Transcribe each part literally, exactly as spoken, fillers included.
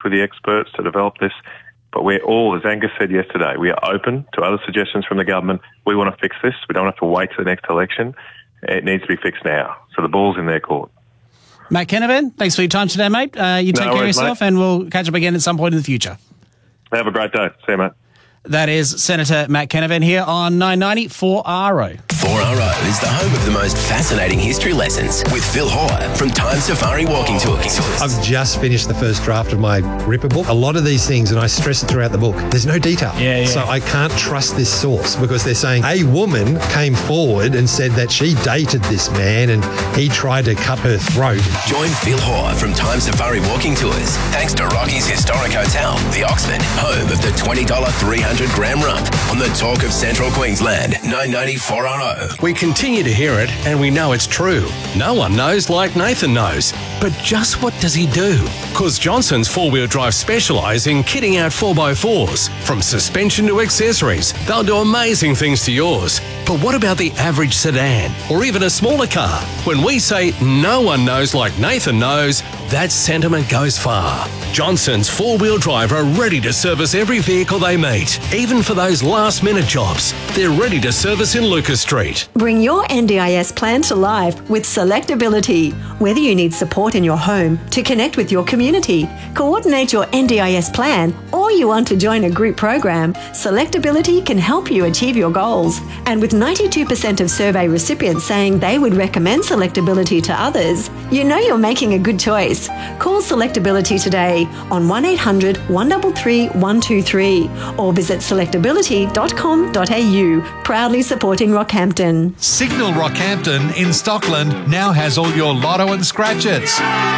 with the experts to develop this. But we're all, as Angus said yesterday, we are open to other suggestions from the government. We want to fix this. We don't have to wait to the next election. It needs to be fixed now. So the ball's in their court. Matt Canavan, thanks for your time today, mate. Uh, you take No care worries, of yourself, mate. and we'll catch up again at some point in the future. Have a great day. See you, mate. That is Senator Matt Canavan here on nine ninety four R O. four R O is the home of the most fascinating history lessons with Phil Hoare from Time Safari Walking Tours. I've just finished the first draft of my Ripper book. A lot of these things, and I stress it throughout the book, there's no detail. Yeah, yeah. So I can't trust this source because they're saying a woman came forward and said that she dated this man and he tried to cut her throat. Join Phil Hoare from Time Safari Walking Tours thanks to Rocky's Historic Hotel, the Oxman, home of the twenty dollars three hundred gram rump on the Talk of Central Queensland, nine ninety-four R O. We continue to hear it, and we know it's true. No one knows like Nathan knows. But just what does he do? Because Johnson's four-wheel drive specialise in kitting out four by fours. From suspension to accessories, they'll do amazing things to yours. But what about the average sedan, or even a smaller car? When we say no one knows like Nathan knows, that sentiment goes far. Johnson's four-wheel drive are ready to service every vehicle they meet, even for those last-minute jobs. They're ready to service in Lucas Street. Bring your N D I S plan to life with Selectability. Whether you need support in your home, to connect with your community, coordinate your N D I S plan, or you want to join a group program, Selectability can help you achieve your goals. And with ninety-two percent of survey recipients saying they would recommend Selectability to others, you know you're making a good choice. Call Selectability today on one eight hundred, one three three, one two three or visit selectability dot com dot a u, proudly supporting Rockhampton. Signal Rockhampton in Stockland now has all your lotto and scratchers,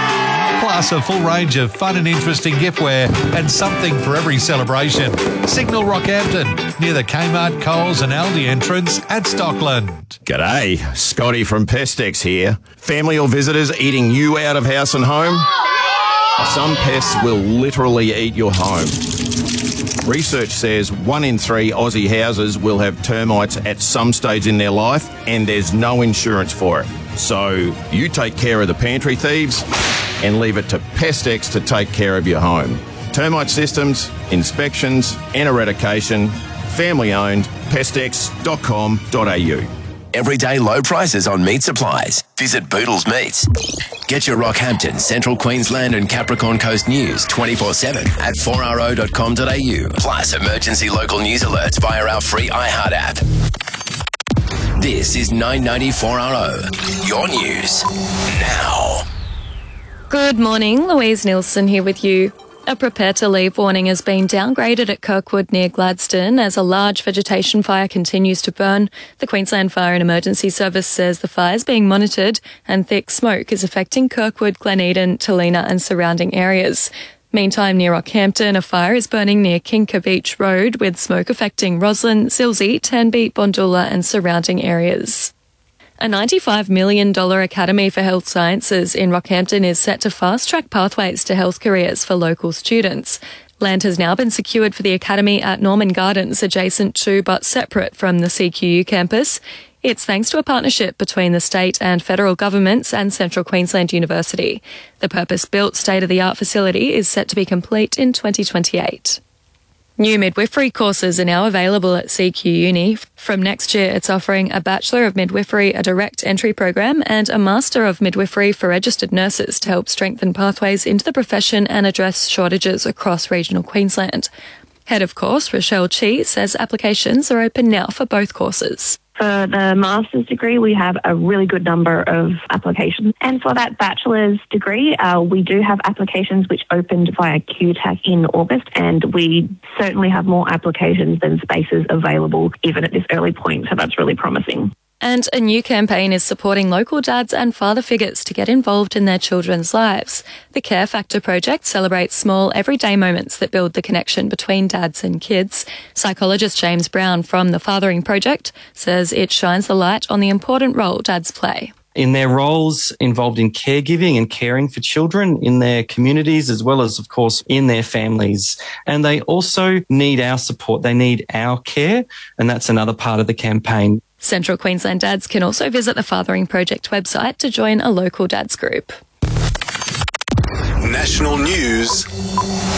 plus a full range of fun and interesting giftware and something for every celebration. Signal Rockhampton, near the Kmart, Coles and Aldi entrance at Stockland. G'day, Scotty from Pestex here. Family or visitors eating you out of house and home? Some pests will literally eat your home. Research says one in three Aussie houses will have termites at some stage in their life, and there's no insurance for it. So you take care of the pantry thieves and leave it to Pestex to take care of your home. Termite systems, inspections and eradication. Family owned. Pestex dot com dot a u. Everyday low prices on meat supplies. Visit Boodles Meats. Get your Rockhampton, Central Queensland and Capricorn Coast news twenty-four seven at four r o dot com dot a u. Plus emergency local news alerts via our free iHeart app. This is nine ninety-four R O. Your news now. Good morning, Louise Nielsen here with you. A prepare to leave warning has been downgraded at Kirkwood near Gladstone as a large vegetation fire continues to burn. The Queensland Fire and Emergency Service says the fire is being monitored and thick smoke is affecting Kirkwood, Glen Eden, Talina and surrounding areas. Meantime, near Rockhampton, a fire is burning near Kinka Beach Road with smoke affecting Roslyn, Silsey, Tenby, Bondula and surrounding areas. A ninety-five million dollars Academy for Health Sciences in Rockhampton is set to fast-track pathways to health careers for local students. Land has now been secured for the Academy at Norman Gardens, adjacent to but separate from the C Q U campus. It's thanks to a partnership between the state and federal governments and Central Queensland University. The purpose-built state-of-the-art facility is set to be complete in twenty twenty-eight. New midwifery courses are now available at C Q Uni. From next year, it's offering a Bachelor of Midwifery, a direct entry program, and a Master of Midwifery for registered nurses to help strengthen pathways into the profession and address shortages across regional Queensland. Head of course, Rochelle Chi, says applications are open now for both courses. For the master's degree, we have a really good number of applications. And for that bachelor's degree, uh, we do have applications which opened via Q TAC in August, and we certainly have more applications than spaces available even at this early point, so that's really promising. And a new campaign is supporting local dads and father figures to get involved in their children's lives. The Care Factor project celebrates small, everyday moments that build the connection between dads and kids. Psychologist James Brown from the Fathering Project says it shines the light on the important role dads play. In their roles involved in caregiving and caring for children in their communities, as well as, of course, in their families. And they also need our support. They need our care, and that's another part of the campaign. Central Queensland dads can also visit the Fathering Project website to join a local dads group. National news